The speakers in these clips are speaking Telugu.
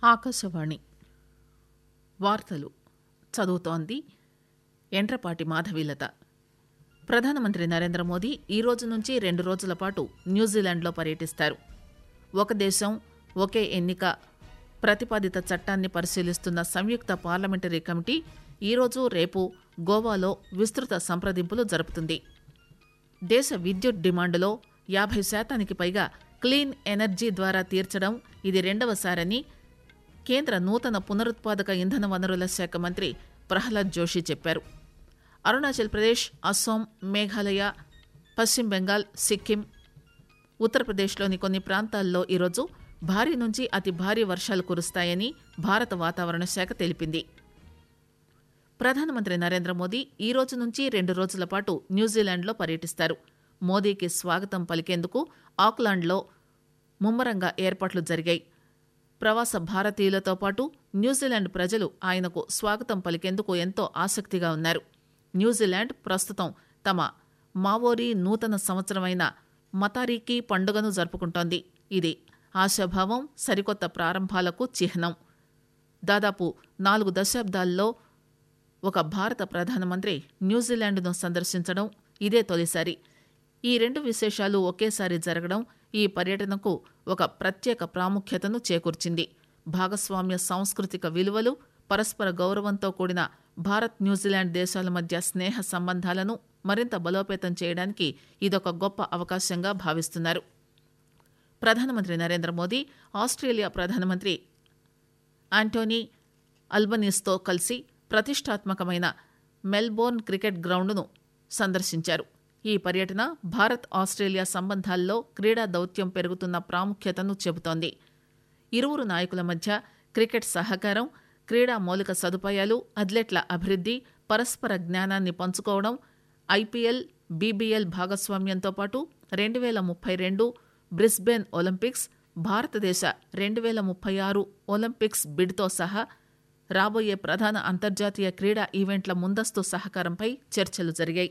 ఆకాశవాణి వార్తలు చదువుతోంది ఎండ్రపాటి మాధవీలత. ప్రధానమంత్రి నరేంద్ర మోదీ ఈ రోజు నుంచి 2 రోజుల పాటు న్యూజిలాండ్లో పర్యటిస్తారు. ఒక దేశం ఒకే ఎన్నిక ప్రతిపాదిత చట్టాన్ని పరిశీలిస్తున్న సంయుక్త పార్లమెంటరీ కమిటీ ఈరోజు రేపు గోవాలో విస్తృత సంప్రదింపులు జరుపుతుంది. దేశ విద్యుత్ డిమాండులో 50% పైగా క్లీన్ ఎనర్జీ ద్వారా తీర్చడం ఇది రెండవసారని కేంద్ర నూతన పునరుత్పాదక ఇంధన వనరుల శాఖ మంత్రి ప్రహ్లాద్ జోషి చెప్పారు. అరుణాచల్ ప్రదేశ్, అస్సాం, మేఘాలయ, పశ్చిమ బెంగాల్, సిక్కిం, ఉత్తరప్రదేశ్లోని కొన్ని ప్రాంతాల్లో ఈరోజు భారీ నుంచి అతి భారీ వర్షాలు కురుస్తాయని భారత వాతావరణ శాఖ తెలిపింది. ప్రధానమంత్రి నరేంద్ర మోదీ ఈ రోజు నుంచి 2 రోజుల పాటు న్యూజిలాండ్లో పర్యటిస్తారు. మోదీకి స్వాగతం పలికేందుకు ఆక్లాండ్లో ముమ్మరంగా ఏర్పాట్లు జరిగాయి. ప్రవాస భారతీయులతో పాటు న్యూజిలాండ్ ప్రజలు ఆయనకు స్వాగతం పలికేందుకు ఎంతో ఆసక్తిగా ఉన్నారు. న్యూజిలాండ్ ప్రస్తుతం తమ మావోరీ నూతన సంవత్సరమైన మతారీకి పండుగను జరుపుకుంటోంది. ఇది ఆశాభావం, సరికొత్త ప్రారంభాలకు చిహ్నం. దాదాపు 4 దశాబ్దాల్లో ఒక భారత ప్రధానమంత్రి న్యూజిలాండ్ను సందర్శించడం ఇదే తొలిసారి. ఈ 2 విశేషాలు ఒకేసారి జరగడం ఈ పర్యటనకు ఒక ప్రత్యేక ప్రాముఖ్యతను చేకూర్చింది. భాగస్వామ్య సాంస్కృతిక విలువలు, పరస్పర గౌరవంతో కూడిన భారత్ న్యూజిలాండ్ దేశాల మధ్య స్నేహ సంబంధాలను మరింత బలోపేతం చేయడానికి ఇదొక గొప్ప అవకాశంగా భావిస్తున్నారు. ప్రధానమంత్రి నరేంద్ర మోదీ ఆస్ట్రేలియా ప్రధానమంత్రి ఆంటోనీ అల్బనీస్తో కలిసి ప్రతిష్టాత్మకమైన మెల్బోర్న్ క్రికెట్ గ్రౌండ్ను సందర్శించారు. ఈ పర్యటన భారత్ ఆస్ట్రేలియా సంబంధాల్లో క్రీడా దౌత్యం పెరుగుతున్న ప్రాముఖ్యతను చెబుతోంది. ఇరువురు నాయకుల మధ్య క్రికెట్ సహకారం, క్రీడా మౌలిక సదుపాయాలు, అథ్లెట్ల అభివృద్ధి, పరస్పర జ్ఞానాన్ని పంచుకోవడం, ఐపీఎల్, బీబీఎల్ భాగస్వామ్యంతో పాటు 2032 బ్రిస్బేన్ ఒలింపిక్స్, భారతదేశ 2036 ఒలింపిక్స్ బిడ్తో సహా రాబోయే ప్రధాన అంతర్జాతీయ క్రీడా ఈవెంట్ల ముందస్తు సహకారంపై చర్చలు జరిగాయి.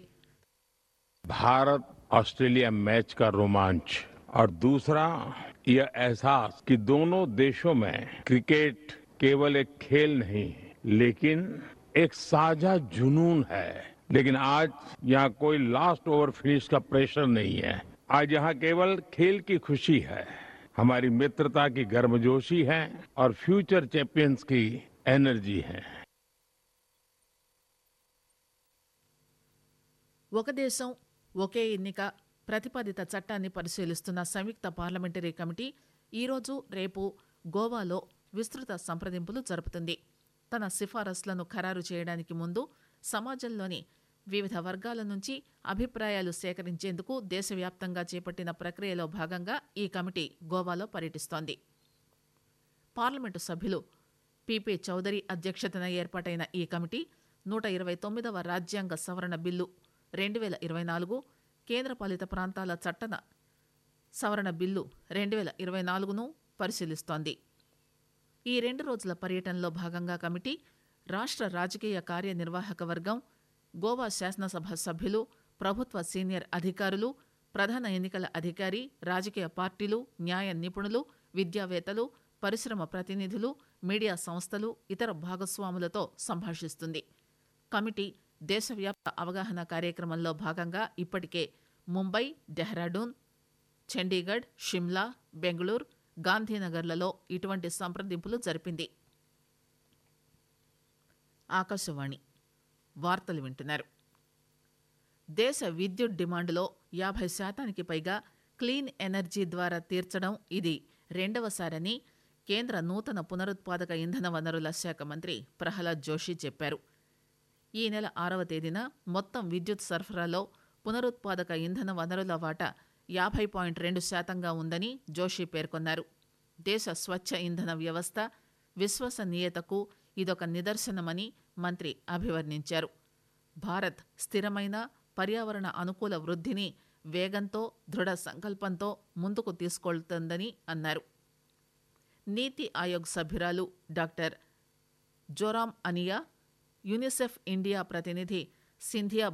भारत ऑस्ट्रेलिया मैच का रोमांच और दूसरा यह एहसास कि दोनों देशों में क्रिकेट केवल एक खेल नहीं लेकिन एक साझा जुनून है. लेकिन आज यहाँ कोई लास्ट ओवर फिनिश का प्रेशर नहीं है. आज यहाँ केवल खेल की खुशी है, हमारी मित्रता की गर्मजोशी है और फ्यूचर चैंपियंस की एनर्जी है. ఒక దేశం ఒకే ఎన్నిక ప్రతిపాదిత చట్టాన్ని పరిశీలిస్తున్న సంయుక్త పార్లమెంటరీ కమిటీ ఈరోజు రేపు గోవాలో విస్తృత సంప్రదింపులు జరుపుతుంది. తన సిఫారసులను ఖరారు చేయడానికి ముందు సమాజంలోని వివిధ వర్గాల నుంచి అభిప్రాయాలు సేకరించేందుకు దేశవ్యాప్తంగా చేపట్టిన ప్రక్రియలో భాగంగా ఈ కమిటీ గోవాలో పర్యటిస్తోంది. పార్లమెంటు సభ్యులు పీపీ చౌదరి అధ్యక్షతన ఏర్పాటైన ఈ కమిటీ 129వ రాజ్యాంగ సవరణ బిల్లు 2024, కేంద్రపాలిత ప్రాంతాల చట్టన సవరణ బిల్లు 2024ను పరిశీలిస్తోంది. ఈ 2 రోజుల పర్యటనలో భాగంగా కమిటీ రాష్ట్ర రాజకీయ కార్యనిర్వాహక వర్గం, గోవా శాసనసభ సభ్యులు, ప్రభుత్వ సీనియర్ అధికారులు, ప్రధాన ఎన్నికల అధికారి, రాజకీయ పార్టీలు, న్యాయ నిపుణులు, విద్యావేత్తలు, పరిశ్రమ ప్రతినిధులు, మీడియా సంస్థలు, ఇతర భాగస్వాములతో సంభాషిస్తుంది. కమిటీ దేశవ్యాప్త అవగాహన కార్యక్రమంలో భాగంగా ఇప్పటికే ముంబై, డెహ్రాడూన్, చండీగఢ్, షిమ్లా, బెంగళూరు, గాంధీనగర్లలో ఇటువంటి సంప్రదింపులు జరిపింది. ఆకాశవాణి వార్తలు వింటున్నారు. దేశ విద్యుత్ డిమాండులో 50% పైగా క్లీన్ ఎనర్జీ ద్వారా తీర్చడం ఇది రెండవసారని కేంద్ర నూతన పునరుత్పాదక ఇంధన వనరుల శాఖ మంత్రి ప్రహ్లాద్ జోషి చెప్పారు. ఈ నెల 6వ తేదీన మొత్తం విద్యుత్ సరఫరాలో పునరుత్పాదక ఇంధన వనరుల వాటా 50.2%గా ఉందని జోషి పేర్కొన్నారు. దేశ స్వచ్ఛ ఇంధన వ్యవస్థ విశ్వసనీయతకు ఇదొక నిదర్శనమని మంత్రి అభివర్ణించారు. భారత్ స్థిరమైన పర్యావరణ అనుకూల వృద్ధిని వేగంతో, దృఢ సంకల్పంతో ముందుకు తీసుకెళ్తోందని అన్నారు. నీతి ఆయోగ్ సభ్యురాలు డాక్టర్ జోరామ్ అనియా, యూనిసెఫ్ ఇండియా ప్రతినిధి సింధియా